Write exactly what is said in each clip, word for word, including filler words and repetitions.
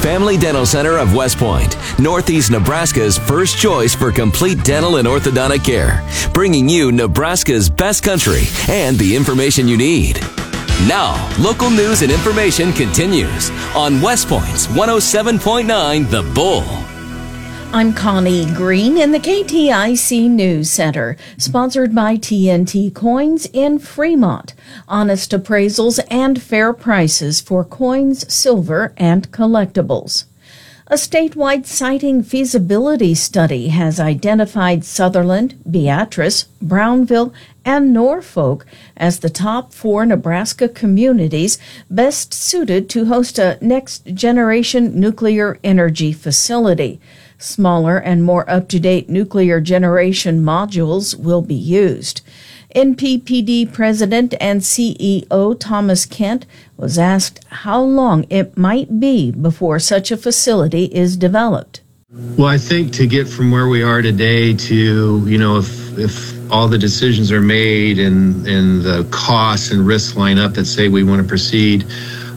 Family Dental Center of West Point, Northeast Nebraska's first choice for complete dental and orthodontic care, bringing you Nebraska's best country and the information you need. Now, local news and information continues on West Point's one oh seven point nine The Bull. I'm Connie Green in the K T I C News Center, sponsored by T N T Coins in Fremont. Honest appraisals and fair prices for coins, silver, and collectibles. A statewide siting feasibility study has identified Sutherland, Beatrice, Brownville, and Norfolk as the top four Nebraska communities best suited to host a next-generation nuclear energy facility. Smaller and more up-to-date nuclear generation modules will be used. N P P D President and C E O Thomas Kent was asked how long it might be before such a facility is developed. Well, I think to get from where we are today to, you know, if if all the decisions are made and, and the costs and risks line up that say we want to proceed,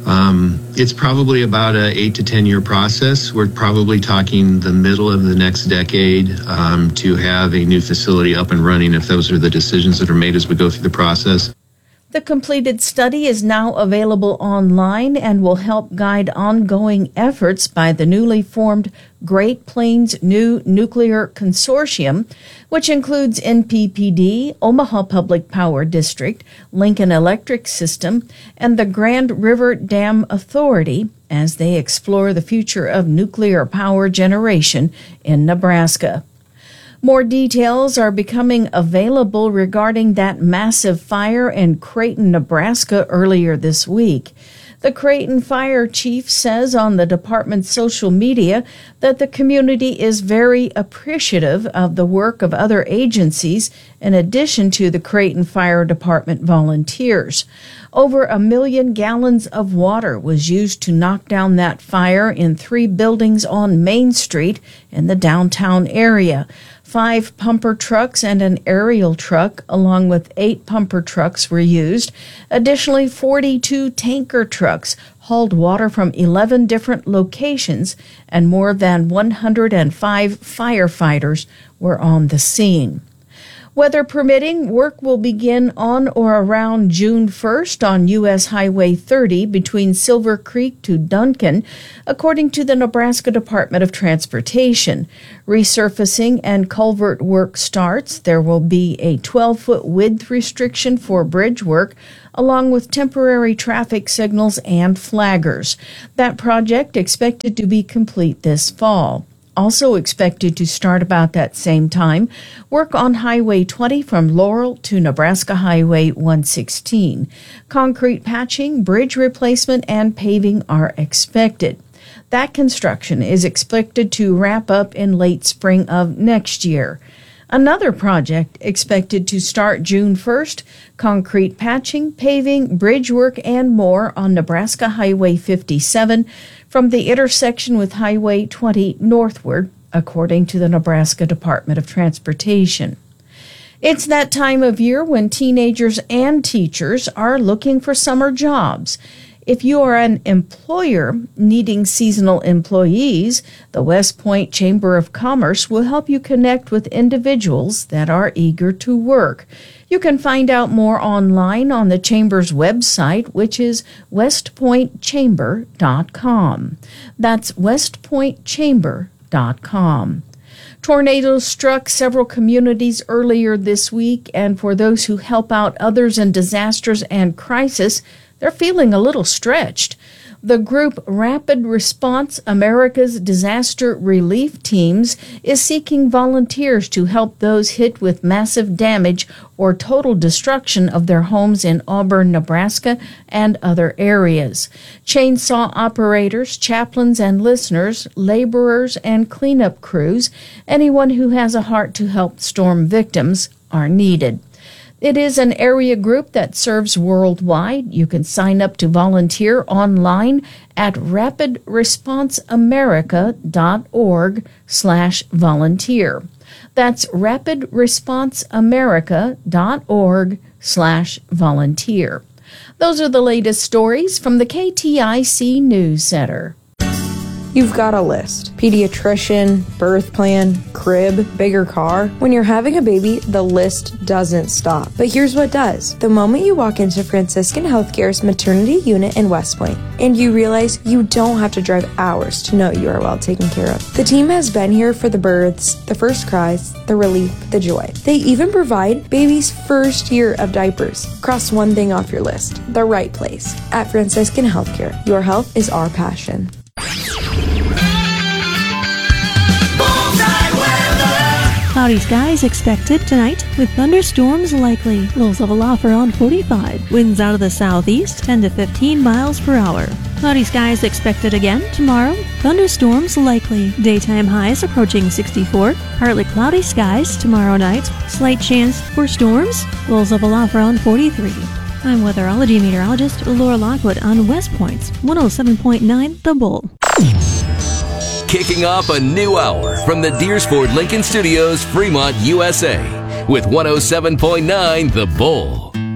Um, it's probably about a eight to ten year process. We're probably talking the middle of the next decade um, to have a new facility up and running if those are the decisions that are made as we go through the process. The completed study is now available online and will help guide ongoing efforts by the newly formed Great Plains New Nuclear Consortium, which includes N P P D, Omaha Public Power District, Lincoln Electric System, and the Grand River Dam Authority as they explore the future of nuclear power generation in Nebraska. More details are becoming available regarding that massive fire in Creighton, Nebraska earlier this week. The Creighton Fire Chief says on the department's social media that the community is very appreciative of the work of other agencies in addition to the Creighton Fire Department volunteers. Over a million gallons of water was used to knock down that fire in three buildings on Main Street in the downtown area. Five pumper trucks and an aerial truck, along with eight pumper trucks, were used. Additionally, forty-two tanker trucks hauled water from eleven different locations, and more than one hundred five firefighters were on the scene. Weather permitting, work will begin on or around June first on U S Highway thirty between Silver Creek to Duncan, according to the Nebraska Department of Transportation. Resurfacing and culvert work starts. There will be a twelve-foot width restriction for bridge work, along with temporary traffic signals and flaggers. That project expected to be complete this fall. Also expected to start about that same time, work on Highway twenty from Laurel to Nebraska Highway one sixteen. Concrete patching, bridge replacement, and paving are expected. That construction is expected to wrap up in late spring of next year. Another project expected to start June first, concrete patching, paving, bridge work, and more on Nebraska Highway fifty-seven from the intersection with Highway twenty northward, according to the Nebraska Department of Transportation. It's that time of year when teenagers and teachers are looking for summer jobs. If you are an employer needing seasonal employees, the West Point Chamber of Commerce will help you connect with individuals that are eager to work. You can find out more online on the Chamber's website, which is west point chamber dot com. That's west point chamber dot com. Tornadoes struck several communities earlier this week, and for those who help out others in disasters and crisis, they're feeling a little stretched. The group Rapid Response America's Disaster Relief Teams is seeking volunteers to help those hit with massive damage or total destruction of their homes in Auburn, Nebraska, and other areas. Chainsaw operators, chaplains and listeners, laborers and cleanup crews, anyone who has a heart to help storm victims are needed. It is an area group that serves worldwide. You can sign up to volunteer online at rapid response america dot org slash volunteer. That's rapid response america dot org slash volunteer. Those are the latest stories from the K T I C News Center. You've got a list. Pediatrician, birth plan, crib, bigger car. When you're having a baby, the list doesn't stop. But here's what does. The moment you walk into Franciscan Healthcare's maternity unit in West Point, and you realize you don't have to drive hours to know you are well taken care of. The team has been here for the births, the first cries, the relief, the joy. They even provide baby's first year of diapers. Cross one thing off your list. The right place. At Franciscan Healthcare, your health is our passion. Cloudy skies expected tonight with thunderstorms likely. Lows level off around forty-five. Winds out of the southeast ten to fifteen miles per hour. Cloudy skies expected again tomorrow. Thunderstorms likely. Daytime highs approaching sixty-four. Partly cloudy skies tomorrow night. Slight chance for storms. Lows level off around forty-three. I'm weatherology meteorologist Laura Lockwood on West Point's one oh seven point nine The Bull. Kicking off a new hour from the Deersford Lincoln Studios, Fremont, U S A, with one oh seven point nine The Bull.